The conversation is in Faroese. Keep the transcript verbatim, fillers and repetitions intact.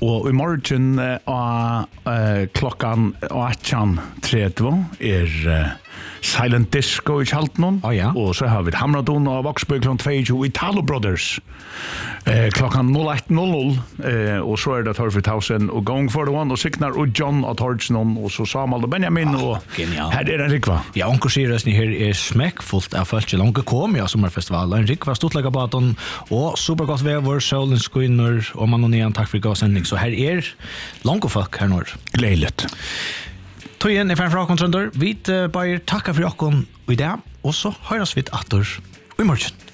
Og i morgen uh, uh, klokkan åttan trettio er uh, Silent Disco i Kjaltnon. Oh, ja. Og så har vi Hamradon og Voxby klokkan tjueto Italo Brothers. Uh, klokkan null ett null null. Uh, og så er det Torfrid Hausen og Going for the One og Signar og John og Tordsnon og så Samal og Benjamin ah, og genial. Her er en rikva. Ja, onker sier resten her er smekkfullt av folk til langt kom i sommerfestival. En rikva stortlega baton og supergodt vever, solen skinner og man og nian takk for god sending. Så her er langt folk her når. Gleilet. Tog igjen er fem fra åkken trønder. Vi uh, bare takker for åkken i dag, og så høres vi atter i morgen.